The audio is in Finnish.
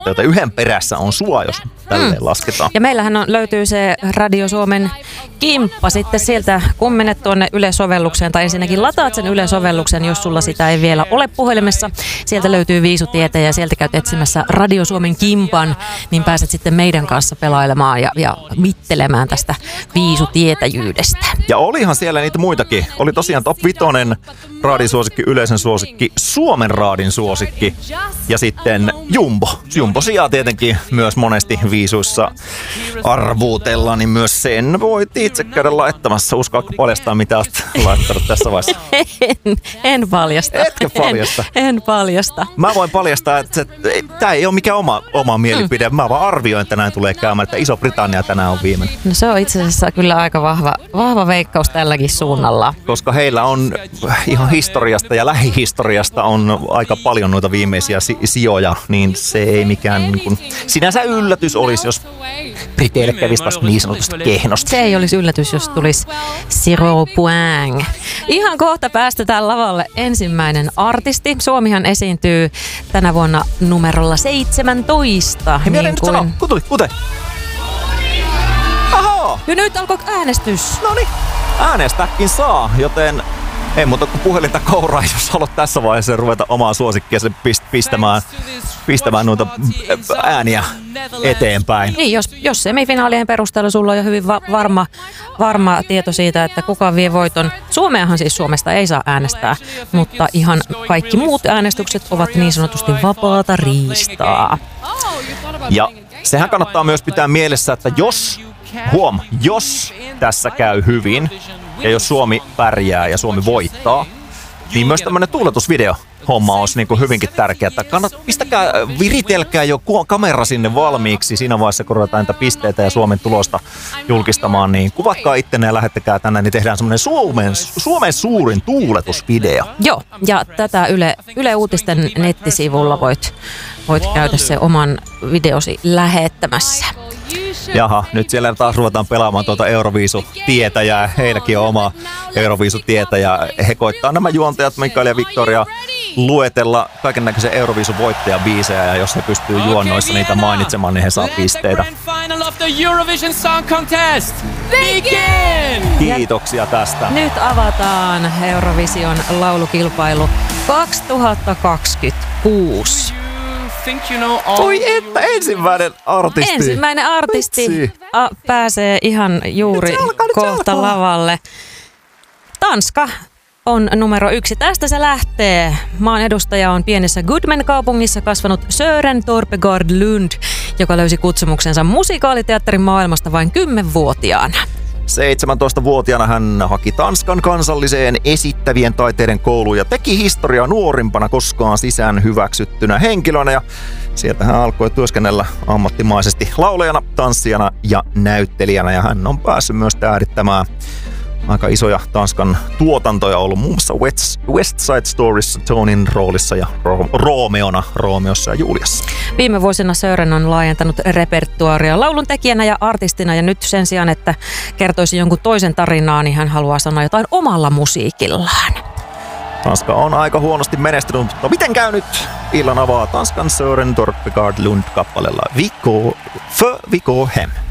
joten yhden perässä on sua, jos tälleen lasketaan. Ja meillähän löytyy se Radio Suomen kimppa sitten sieltä, kun menet tuonne Yle-sovellukseen, tai ensinnäkin lataat sen Yle-sovelluksen, jos sulla sitä ei vielä ole puhelimessa. Sieltä löytyy viisutietä ja sieltä käyt etsimässä Radio Suomen kimpan, niin pääset sitten meidän kanssa pelailemaan ja mittelemään tästä viisutietäjyydestä. Ja olihan siellä niitä muitakin. Oli tosiaan Top 5, raadisuosikki, yleisen suosikki, Suomen raadin suosikki ja sitten Jumbo. Jumbo sijaa tietenkin myös monesti viisuissa arvuutella, niin myös sen voit itse käydä laittamassa. Uskallatko paljastaa, mitä olet laittanut tässä vaiheessa? En paljasta. Etkö paljasta? En paljasta. Mä voin paljastaa, että tämä ei ole mikään oma mielipide. Mä vaan arvioin, että näin tulee käymään, että Iso-Britannia tänään on viimeinen. No se on itse asiassa kyllä aika vahva veikkaus tälläkin suunnalla. Koska heillä on ihan historiasta ja lähihistoriasta on aika paljon noita viimeisiä sijoja, niin se ei mikään niin kuin sinänsä yllätys olisi, jos Briteille kävisi taas niin sanotusti kehnosti. Se ei olisi yllätys, jos tulisi Zero Poang. Ihan kohta päästetään lavalle ensimmäinen artisti. Suomihan esiintyy tänä vuonna numerolla 17. Hei, niin kuin... Kute. Ahaa! Ja nyt alkoi äänestys. Noniin, äänestääkin saa, joten ei muuta kuin puhelinta kouraa, jos haluat tässä vaiheessa ruveta omaa suosikkia pistämään noita ääniä eteenpäin. Niin, jos semifinaalien perusteella sulla on jo hyvin varma tieto siitä, että kuka vie voiton. Suomeahan siis Suomesta ei saa äänestää, mutta ihan kaikki muut äänestykset ovat niin sanotusti vapaata riistaa. Ja sehän kannattaa myös pitää mielessä, että jos tässä käy hyvin ja jos Suomi pärjää ja Suomi voittaa, niin myös tämmöinen tuuletusvideo homma olisi niin kuin hyvinkin tärkeää. Viritelkää jo kamera sinne valmiiksi siinä vaiheessa, kun ruvetaan niitä pisteitä ja Suomen tulosta julkistamaan, niin kuvatkaa ittenne ja lähettäkää tänne, niin tehdään semmoinen Suomen suurin tuuletusvideo. Joo, ja tätä Yle Uutisten nettisivulla voit käydä se oman videosi lähettämässä. Jaha, nyt siellä taas ruvetaan pelaamaan tuota Euroviisutietäjää. Heilläkin on oma Euroviisutietä ja he koittaa nämä juontajat Mikael ja Victoria luetella kaikennäköisiä Euroviisuvoittajan biisejä ja jos he pystyy juonnoissa niitä mainitsemaan, niin he saa pisteitä. Kiitoksia tästä. Nyt avataan Eurovision laulukilpailu 2026. Oi että ensimmäinen artisti. Ensimmäinen artisti pääsee ihan juuri kohta lavalle. Tanska on numero 1. Tästä se lähtee. Maan edustaja on pienessä Goodman-kaupungissa kasvanut Søren Torpegaard Lund, joka löysi kutsumuksensa musikaaliteatterin maailmasta vain 10-vuotiaana. 17-vuotiaana hän haki Tanskan kansalliseen esittävien taiteiden kouluun ja teki historiaa nuorimpana koskaan sisään hyväksyttynä henkilönä. Ja sieltä hän alkoi työskennellä ammattimaisesti laulajana, tanssijana ja näyttelijänä. Ja hän on päässyt myös äärittämään aika isoja Tanskan tuotantoja, ollut muun muassa West Side Storyssa Tonin roolissa ja Roomeossa ja Juliassa. Viime vuosina Søren on laajentanut repertuaaria lauluntekijänä ja artistina ja nyt sen sijaan, että kertoisi jonkun toisen tarinaa, niin hän haluaa sanoa jotain omalla musiikillaan. Tanska on aika huonosti menestynyt, mutta miten käy nyt? Illan avaa Tanskan Søren Torpegaard Lund kappaleella Vi går hem.